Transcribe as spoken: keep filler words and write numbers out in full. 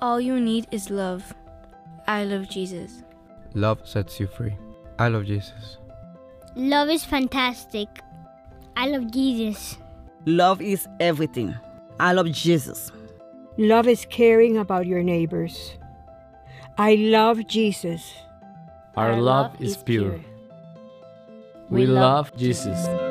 All you need is love. I love Jesus. Love sets you free. I love Jesus. Love is fantastic. I love Jesus. Love is everything. I love Jesus. Love is caring about your neighbors. I love Jesus. Our love is pure. We love Jesus.